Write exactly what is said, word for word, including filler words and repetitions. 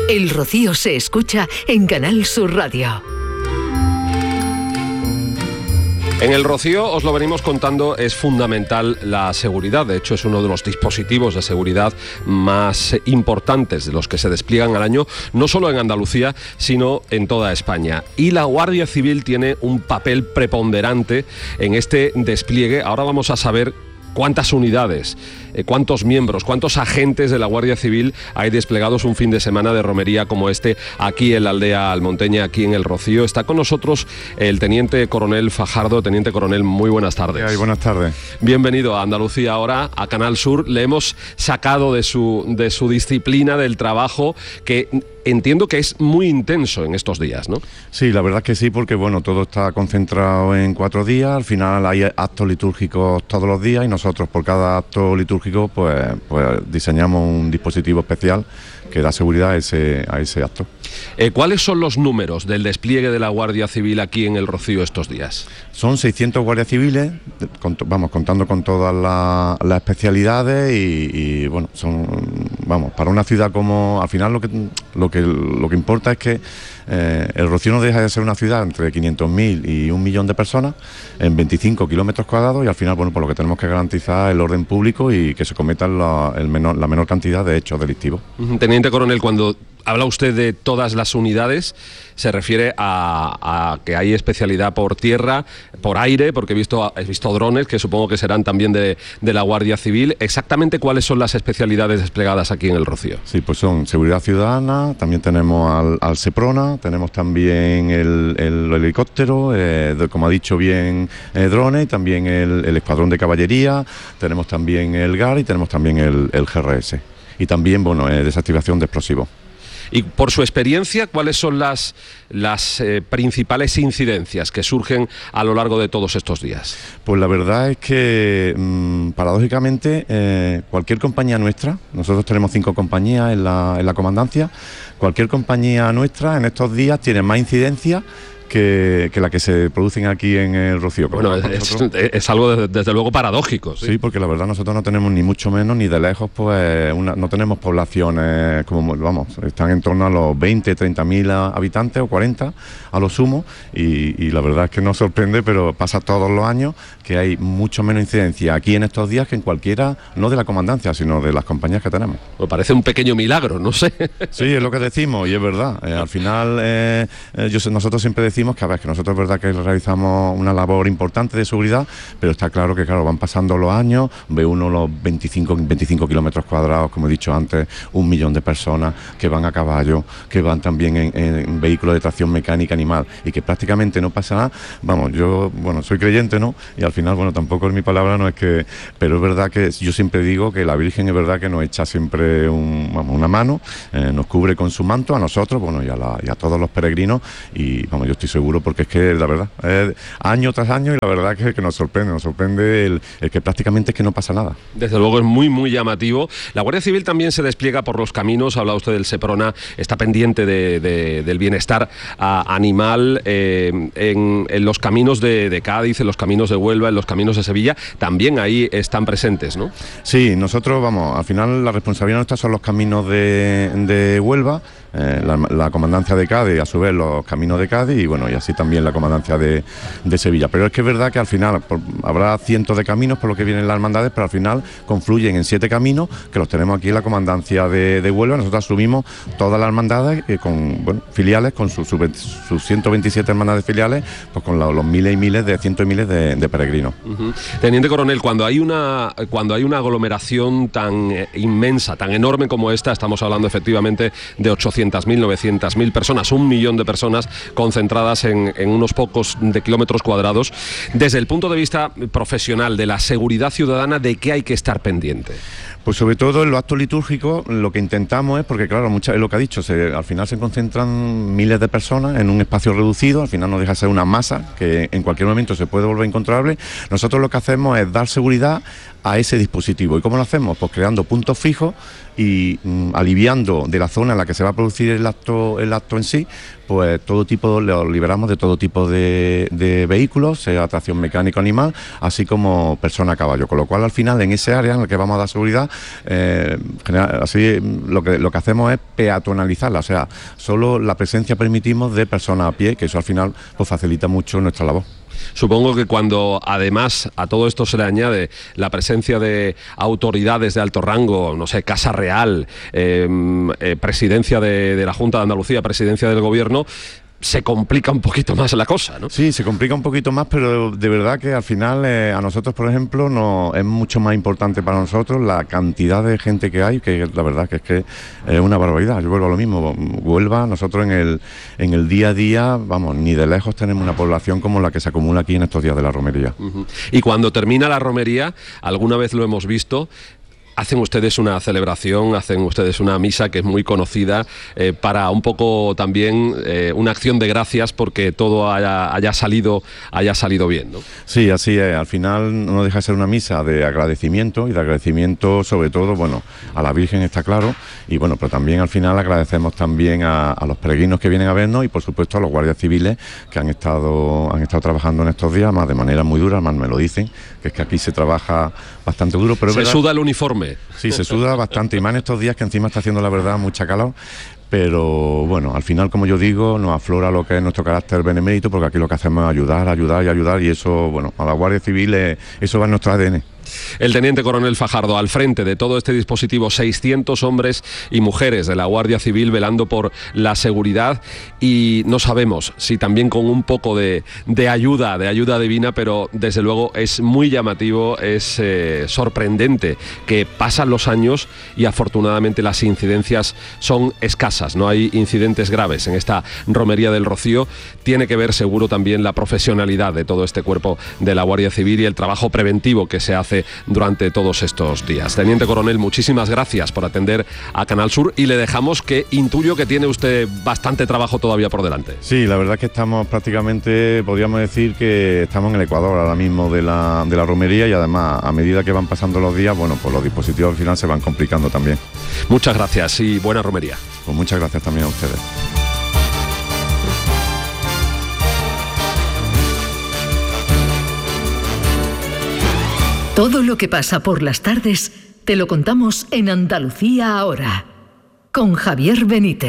El Rocío se escucha en Canal Sur Radio. En el Rocío, os lo venimos contando, es fundamental la seguridad. De hecho, es uno de los dispositivos de seguridad más importantes de los que se despliegan al año, no solo en Andalucía, sino en toda España. Y la Guardia Civil tiene un papel preponderante en este despliegue. Ahora vamos a saber cuántas unidades, eh, cuántos miembros, cuántos agentes de la Guardia Civil hay desplegados un fin de semana de romería como este aquí en la aldea almonteña, aquí en el Rocío. Está con nosotros el teniente coronel Fajardo. Teniente coronel, muy buenas tardes. Ay, buenas tardes. Bienvenido a Andalucía Ahora, a Canal Sur. Le hemos sacado de su, de su disciplina, del trabajo, que entiendo que es muy intenso en estos días, ¿no? Sí, la verdad es que sí, porque bueno, todo está concentrado en cuatro días. Al final hay actos litúrgicos todos los días y nosotros por cada acto litúrgico pues, pues diseñamos un dispositivo especial que da seguridad a ese, a ese acto. Eh, ¿Cuáles son los números del despliegue de la Guardia Civil aquí en el Rocío estos días? Son seiscientos guardias civiles, con, vamos, contando con todas las, las especialidades y, y bueno, son, vamos, para una ciudad como, al final lo que lo que, lo que importa es que eh, el Rocío no deja de ser una ciudad entre quinientos mil y un millón de personas en veinticinco kilómetros cuadrados y al final, bueno, por lo que tenemos que garantizar el orden público y que se cometan la, el menor, la menor cantidad de hechos delictivos. Teniente coronel, cuando habla usted de todas las unidades, se refiere a, a que hay especialidad por tierra, por aire, porque he visto, he visto drones que supongo que serán también de, de la Guardia Civil. ¿Exactamente cuáles son las especialidades desplegadas aquí en el Rocío? Sí, pues son seguridad ciudadana, también tenemos al, al Seprona, tenemos también el, el helicóptero, eh, de, como ha dicho bien, eh, drones, y también el, el escuadrón de caballería, tenemos también el G A R y tenemos también el, el G R S. Y también, bueno, eh, desactivación de explosivos. Y por su experiencia, ¿cuáles son las, las eh, principales incidencias que surgen a lo largo de todos estos días? Pues la verdad es que, mmm, paradójicamente, eh, cualquier compañía nuestra, nosotros tenemos cinco compañías en la, en la comandancia, cualquier compañía nuestra en estos días tiene más incidencia Que, que la que se producen aquí en el Rocío. Bueno, es, es algo desde, desde luego paradójico. ¿sí? Sí, porque la verdad nosotros no tenemos ni mucho menos ni de lejos, pues una, no tenemos poblaciones como, vamos, están en torno a los veinte, treinta mil habitantes o cuarenta a lo sumo y, y la verdad es que nos sorprende, pero pasa todos los años que hay mucho menos incidencia aquí en estos días que en cualquiera, no de la comandancia, sino de las compañías que tenemos. Me parece un pequeño milagro, no sé. Sí, es lo que decimos y es verdad. Eh, al final, eh, eh, yo, nosotros siempre decimos que a ver, que nosotros es verdad que realizamos una labor importante de seguridad, pero está claro que claro, van pasando los años, ve uno los veinticinco, veinticinco kilómetros cuadrados, como he dicho antes, un millón de personas que van a caballo, que van también en, en vehículos de tracción mecánica animal y que prácticamente no pasa nada. Vamos, yo, bueno, soy creyente, ¿no? Y al final, bueno, tampoco es mi palabra, no es que, pero es verdad que yo siempre digo que la Virgen es verdad que nos echa siempre un, vamos, una mano, eh, nos cubre con su manto a nosotros, bueno, y a, la, y a todos los peregrinos y, vamos, yo estoy seguro porque es que la verdad, es año tras año y la verdad que, que nos sorprende, nos sorprende el, el que prácticamente es que no pasa nada. Desde luego es muy muy llamativo. La Guardia Civil también se despliega por los caminos, ha hablado usted del Seprona, está pendiente de, de, del bienestar a, animal eh, en, en los caminos de, de Cádiz, en los caminos de Huelva, en los caminos de Sevilla, también ahí están presentes, ¿no? Sí, nosotros vamos, al final la responsabilidad nuestra son los caminos de, de Huelva, eh, la, la comandancia de Cádiz, a su vez los caminos de Cádiz y bueno, y así también la comandancia de, de Sevilla. Pero es que es verdad que al final por, habrá cientos de caminos por lo que vienen las hermandades, pero al final confluyen en siete caminos que los tenemos aquí en la comandancia de, de Huelva. Nosotros asumimos todas las hermandades eh, con bueno, filiales, con sus su, su ciento veintisiete hermandades filiales, pues con la, los miles y miles de cientos y miles de, de peregrinos. Uh-huh. Teniente coronel, cuando hay una cuando hay una aglomeración tan eh, inmensa, tan enorme como esta, estamos hablando efectivamente de ochocientas mil, novecientas mil personas, un millón de personas concentradas en, en unos pocos de kilómetros cuadrados. Desde el punto de vista profesional de la seguridad ciudadana, ¿de qué hay que estar pendiente? Pues sobre todo en los actos litúrgicos lo que intentamos es, porque claro, muchas, es lo que ha dicho, se, al final se concentran miles de personas en un espacio reducido, al final no deja de ser una masa que en cualquier momento se puede volver incontrolable. Nosotros lo que hacemos es dar seguridad a ese dispositivo. ¿Y cómo lo hacemos? Pues creando puntos fijos y mm, aliviando de la zona en la que se va a producir el acto, el acto en sí, pues todo tipo, lo liberamos de todo tipo de, de vehículos, sea tracción mecánica animal, así como persona a caballo, con lo cual al final en ese área en la que vamos a dar seguridad, eh, general, así lo que, lo que hacemos es peatonalizarla, o sea, solo la presencia permitimos de personas a pie, que eso al final pues facilita mucho nuestra labor. Supongo que cuando además a todo esto se le añade la presencia de autoridades de alto rango, no sé, Casa Real, eh, eh, presidencia de, de la Junta de Andalucía, presidencia del Gobierno, se complica un poquito más la cosa, ¿no? Sí, se complica un poquito más, pero de verdad que al final eh, a nosotros, por ejemplo, no, es mucho más importante para nosotros la cantidad de gente que hay, que la verdad que es que es una barbaridad. Yo vuelvo a lo mismo, Huelva, nosotros en el, en el día a día, vamos, ni de lejos tenemos una población como la que se acumula aquí en estos días de la romería. Uh-huh. Y cuando termina la romería, alguna vez lo hemos visto, hacen ustedes una celebración, hacen ustedes una misa que es muy conocida eh, para un poco también eh, una acción de gracias porque todo haya, haya salido haya salido bien, ¿no? Sí, así es. Al final no deja de ser una misa de agradecimiento y de agradecimiento sobre todo, bueno, a la Virgen está claro, y bueno, pero también al final agradecemos también a, a los peregrinos que vienen a vernos y por supuesto a los guardias civiles que han estado, han estado trabajando en estos días, más de manera muy dura, más me lo dicen, que es que aquí se trabaja bastante duro, pero se ¿verdad? Suda el uniforme. Sí, se suda bastante, y más en estos días que encima está haciendo la verdad mucha calor, pero bueno, al final, como yo digo, nos aflora lo que es nuestro carácter benemérito, porque aquí lo que hacemos es ayudar, ayudar y ayudar, y eso, bueno, a la Guardia Civil, eh, eso va en nuestro A D N. El teniente coronel Fajardo, al frente de todo este dispositivo, seiscientos hombres y mujeres de la Guardia Civil velando por la seguridad, y no sabemos si también con un poco de, de ayuda, de ayuda divina, pero desde luego es muy llamativo, es eh, sorprendente que pasan los años y afortunadamente las incidencias son escasas, no hay incidentes graves en esta romería del Rocío. Tiene que ver seguro también la profesionalidad de todo este cuerpo de la Guardia Civil y el trabajo preventivo que se hace durante todos estos días. Teniente coronel, muchísimas gracias por atender a Canal Sur, y le dejamos, que intuyo que tiene usted bastante trabajo todavía por delante. Sí, la verdad es que estamos prácticamente, podríamos decir que estamos en el Ecuador ahora mismo de la, de la romería, y además a medida que van pasando los días, bueno, pues los dispositivos al final se van complicando también. Muchas gracias y buena romería. Pues muchas gracias también a ustedes. Todo lo que pasa por las tardes te lo contamos en Andalucía ahora, con Javier Benítez.